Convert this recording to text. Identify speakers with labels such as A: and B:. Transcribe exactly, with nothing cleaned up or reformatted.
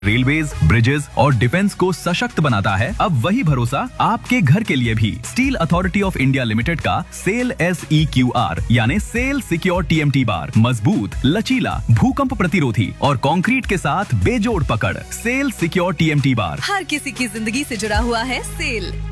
A: Railways, bridges और defence को सशक्त बनाता है, अब वही भरोसा आपके घर के लिए भी। Steel authority of India limited का cell S E Q R यानी cell secure T M T bar मजबूत, लचीला, भूकंप प्रतिरोधी और कंक्रीट के साथ बेजोड़ पकड़। Cell secure T M T bar
B: हर किसी की जिंदगी से जुड़ा हुआ है। सेल